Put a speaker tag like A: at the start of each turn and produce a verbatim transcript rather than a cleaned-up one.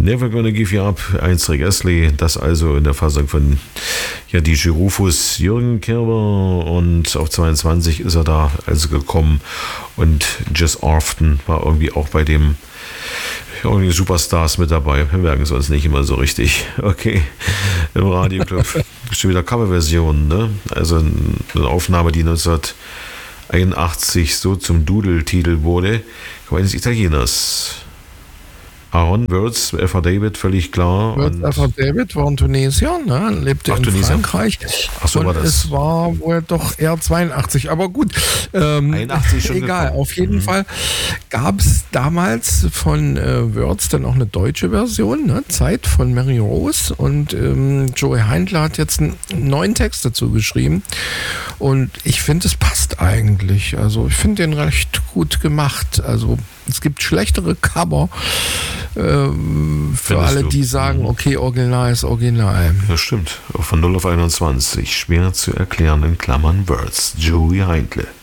A: Never Gonna Give You Up, eins Rick Astley, das also in der Fassung von ja, D J Rufus, Jürgen Kerber, und auf zweiundzwanzig ist er da also gekommen und Jess Arfton war irgendwie auch bei dem irgendwie Superstars mit dabei. Wir merken es uns nicht immer so richtig. Okay, im Radioclub schon wieder Coverversion, ne? Also eine Aufnahme, die neunzehnhunderteinundachtzig so zum Doodle-Titel wurde, eines Italieners. Aaron Wirtz, F A David, völlig klar.
B: Wirtz, F A David war ein Tunesier, ne? Lebte Ach, in Tunesien? Frankreich.
A: Ach so,
B: und
A: war das.
B: Es war wohl doch eher zweiundachtzig, aber gut. Ähm,
A: einundachtzig schon
B: egal,
A: gekommen.
B: auf jeden
A: mhm.
B: Fall gab es damals von äh, Wirtz dann auch eine deutsche Version, ne? Zeit von Mary Rose, und ähm, Joey Heindler hat jetzt einen neuen Text dazu geschrieben und ich finde, es passt eigentlich. Also ich finde den recht gut gemacht. Also es gibt schlechtere Cover, ähm, für
A: Findest
B: alle,
A: du?
B: die sagen, okay, Original ist Original.
A: Das stimmt. Von null auf einundzwanzig. Schwer zu erklären, in Klammern Words. Joey Heindle.